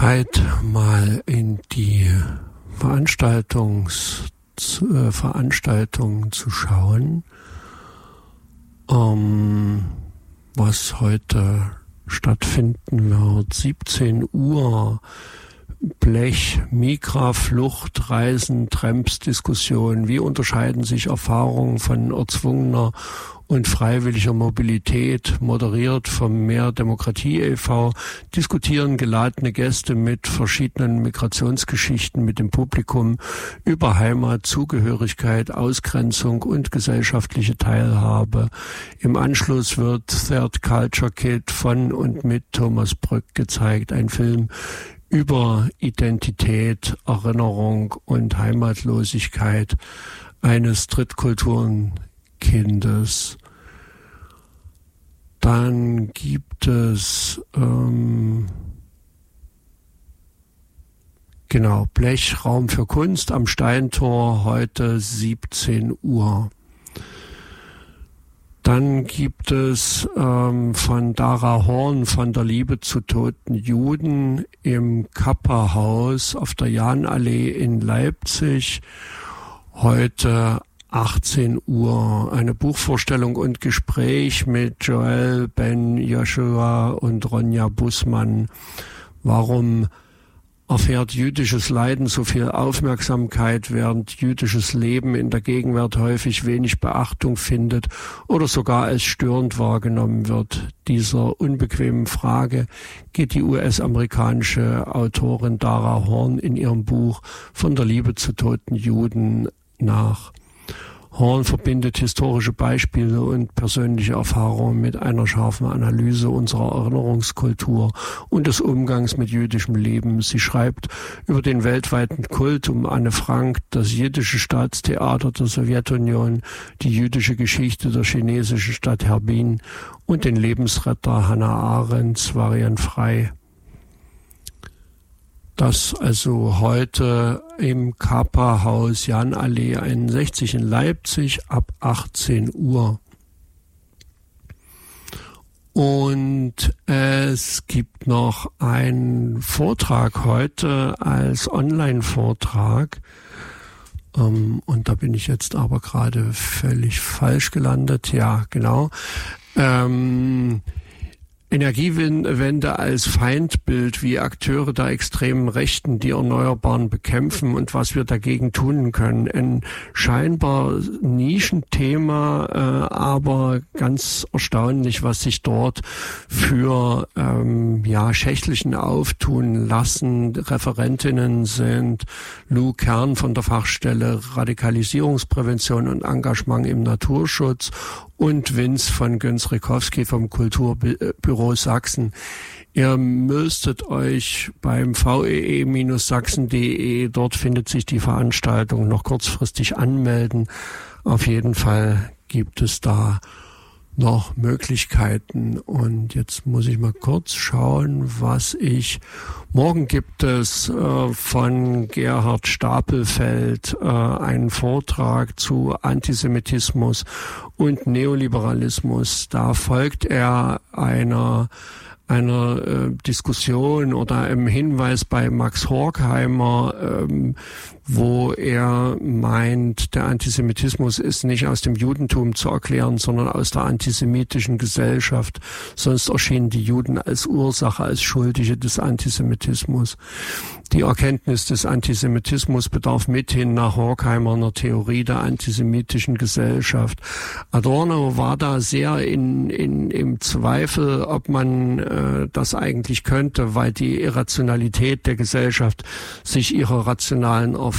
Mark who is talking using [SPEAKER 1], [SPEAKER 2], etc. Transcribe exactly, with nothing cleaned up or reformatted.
[SPEAKER 1] Zeit, mal in die Veranstaltungs, äh, Veranstaltungen zu schauen, ähm, was heute stattfinden wird. siebzehn Uhr, Blech, Migra, Flucht, Reisen, Tramps, Diskussion. Wie unterscheiden sich Erfahrungen von erzwungener und freiwilliger Mobilität, moderiert vom Mehr Demokratie e V, diskutieren geladene Gäste mit verschiedenen Migrationsgeschichten mit dem Publikum über Heimat, Zugehörigkeit, Ausgrenzung und gesellschaftliche Teilhabe. Im Anschluss wird Third Culture Kid von und mit Thomas Brück gezeigt, ein Film über Identität, Erinnerung und Heimatlosigkeit eines Drittkulturenkindes. Dann gibt es ähm, genau Blech, Raum für Kunst am Steintor, heute siebzehn Uhr. Dann gibt es ähm, von Dara Horn von der Liebe zu toten Juden im Kappa-Haus auf der Jahnallee in Leipzig, heute achtzehn Uhr. Eine Buchvorstellung und Gespräch mit Joel Ben Joshua und Ronja Bussmann. Warum erfährt jüdisches Leiden so viel Aufmerksamkeit, während jüdisches Leben in der Gegenwart häufig wenig Beachtung findet oder sogar als störend wahrgenommen wird? Dieser unbequemen Frage geht die U S-amerikanische Autorin Dara Horn in ihrem Buch Von der Liebe zu toten Juden nach. Horn verbindet historische Beispiele und persönliche Erfahrungen mit einer scharfen Analyse unserer Erinnerungskultur und des Umgangs mit jüdischem Leben. Sie schreibt über den weltweiten Kult um Anne Frank, das jiddische Staatstheater der Sowjetunion, die jüdische Geschichte der chinesischen Stadt Harbin und den Lebensretter Hannah Arendts Varian Frei. Das also heute im Kappa-Haus Jahnallee einundsechzig in Leipzig ab achtzehn Uhr. Und es gibt noch einen Vortrag heute als Online-Vortrag. Ähm, und da bin ich jetzt aber gerade völlig falsch gelandet. Ja, genau. Ähm, Energiewende als Feindbild, wie Akteure der extremen Rechten die Erneuerbaren bekämpfen und was wir dagegen tun können. Ein scheinbar Nischenthema, äh, aber ganz erstaunlich, was sich dort für ähm, ja Schächtlichen auftun lassen. Referentinnen sind Lou Kern von der Fachstelle Radikalisierungsprävention und Engagement im Naturschutz und Vince von Göns-Rikowski vom Kulturbüro Sachsen. Ihr müsstet euch beim v e e sachsen punkt de, dort findet sich die Veranstaltung, noch kurzfristig anmelden. Auf jeden Fall gibt es da noch Möglichkeiten. Und jetzt muss ich mal kurz schauen, was ich... Morgen gibt es äh, von Gerhard Stapelfeld äh, einen Vortrag zu Antisemitismus und Neoliberalismus. Da folgt er einer einer äh, Diskussion oder einem Hinweis bei Max Horkheimer, ähm, wo er meint, der Antisemitismus ist nicht aus dem Judentum zu erklären, sondern aus der antisemitischen Gesellschaft. Sonst erschienen die Juden als Ursache, als Schuldige des Antisemitismus. Die Erkenntnis des Antisemitismus bedarf mithin nach Horkheimer einer Theorie der antisemitischen Gesellschaft. Adorno war da sehr in, in, im Zweifel, ob man äh, das eigentlich könnte, weil die Irrationalität der Gesellschaft sich ihrer rationalen